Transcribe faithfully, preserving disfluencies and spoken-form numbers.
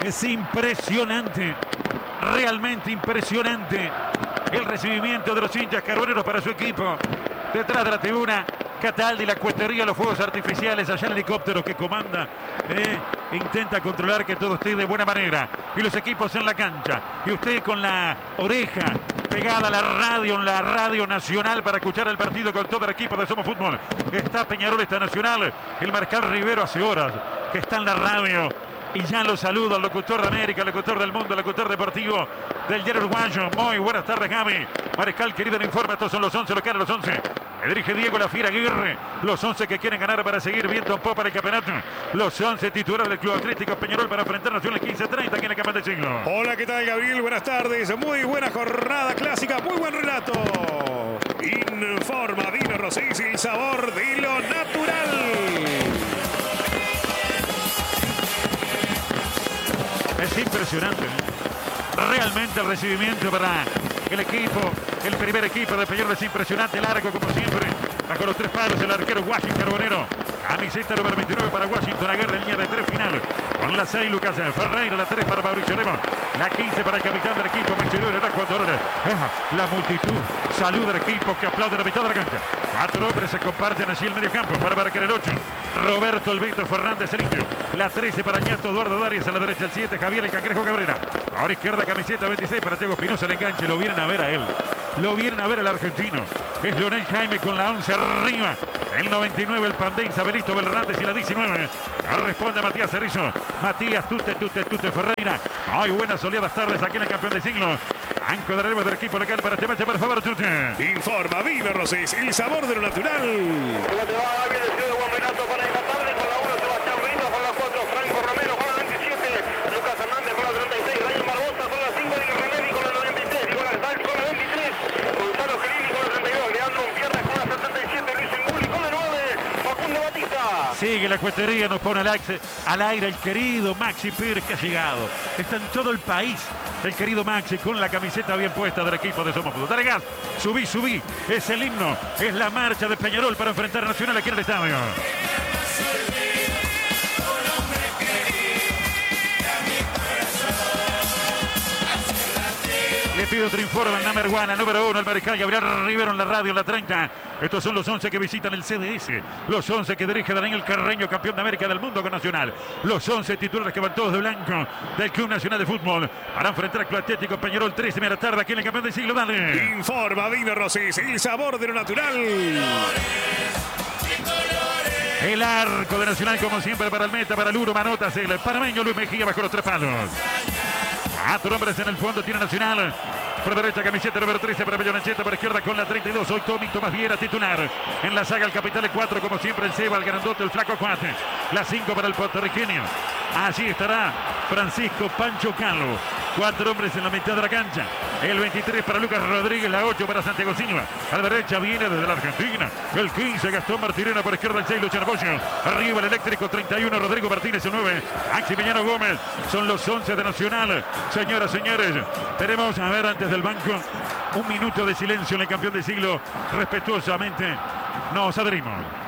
Es impresionante, realmente impresionante el recibimiento de los hinchas carboneros para su equipo. Detrás de la tribuna, Cataldi, la cuestería, los fuegos artificiales, allá el helicóptero que comanda, eh, intenta controlar que todo esté de buena manera. Y los equipos en la cancha. Y usted con la oreja pegada a la radio, en la radio nacional para escuchar el partido con todo el equipo de Somos Fútbol. Está Peñarol, está Nacional. El Marcal Rivero hace horas que está en la radio. Y ya lo saludo al locutor de América, al locutor del mundo, al locutor deportivo del diario uruguayo. Muy buenas tardes, Gaby. Mariscal, querido, el informe. Estos son los once, lo que eran los once. Me dirige Diego La Fiera Aguirre. Los once que quieren ganar para seguir viento en popa para el campeonato. Los once titulares del Club Atlético Peñarol para enfrentar Nacional quince treinta aquí en el campeón del siglo. Hola, ¿qué tal, Gabriel? Buenas tardes. Muy buena jornada clásica, muy buen relato. Informa Dino Rosés, el sabor de lo natural. Es impresionante, ¿eh? Realmente el recibimiento para el equipo, el primer equipo de Peñarol es impresionante, largo como siempre, bajo los tres palos el arquero Washington Carbonero, camiseta número veintinueve para Washington, Aguirre, línea de tres final, con la seis Lucas Ferreira, la tres para Mauricio Lemos, la quince para el capitán del equipo, Michel era cuatro horas, la multitud saluda al equipo que aplaude a la mitad de la cancha, cuatro hombres se comparten allí el medio campo para marcar el ocho, Roberto Elvito Fernández el indio, la trece para Ñato Eduardo Darias, a la derecha el siete, Javier el Cangrejo Cabrera, ahora izquierda camiseta veintiséis para Thiago Espinosa, el enganche, lo vienen a ver a él, lo vienen a ver al argentino, es Leonel Jaime con la once arriba, el noventa y nueve el Pandé, Isabelito Belrantes y la diecinueve, responde Matías Cerrillo, Matías Tute, Tute, Tute Ferreira, ay, buenas soleadas tardes aquí en el campeón de siglo, Anco de releva del equipo local para este match, por favor, Tute. Informa Dino Rosés, el sabor de lo natural. ¿Cómo te va, Gabriel? El de buen relato para esta tarde, con la uno Sebastián Brito, con la cuatro Franco Romero, con la veintisiete Lucas Hernández, con la treinta y seis Ryan Barbosa, con la cinco Diego Renevi, con la noventa y tres Nicolás Dal, con la veintitrés Gonzalo Gerini, con la treinta y dos Leandro Pierre, con la setenta y siete Luis Enguli, con la nueve Facundo Batista. Sigue la cuestería, nos pone al, axe, al aire el querido Maxi Pérez que ha llegado. Está en todo el país el querido Maxi con la camiseta bien puesta del equipo de Somos Fútbol. Dale gas, subí, subí. Es el himno, es la marcha de Peñarol para enfrentar a Nacional aquí en el estadio. Le pido otro informe, el number one, el número uno, el mariscal Gabriel Rivero en la radio, en la treinta. Estos son los once que visitan el C D S. Los once que dirige Daniel Carreño, campeón de América del mundo con Nacional. Los once titulares que van todos de blanco del Club Nacional de Fútbol para enfrentar al Club Atlético Peñarol, tres de la tarde aquí en el campeón del siglo. Dale. Informa Dino Rosés, el sabor de lo natural. El arco de Nacional, como siempre, para el meta, para el Uro, Manotas, el panameño Luis Mejía bajo los tres palos. Cuatro hombres en el fondo tiene Nacional. Por derecha, camiseta número trece para Bellonacheta. Por izquierda con la treinta y dos. Hoy Tommy Tomás Viera titular. En la saga el capitán de cuatro, como siempre el Seba, el grandote, el flaco cuatro. La cinco para el puertorriqueño. Allí estará Francisco Pancho Calo. Cuatro hombres en la mitad de la cancha. El veintitrés para Lucas Rodríguez, la ocho para Santiago Silva. A la derecha viene desde la Argentina. El quince, Gastón Martirena. Por izquierda el seis, Luciano Bocio. Arriba el eléctrico, treinta y uno, Rodrigo Martínez, el nueve. Maximiliano Gómez. Son los once de Nacional. Señoras, señores, tenemos, a ver, antes del banco, un minuto de silencio en el campeón del siglo. Respetuosamente nos adherimos.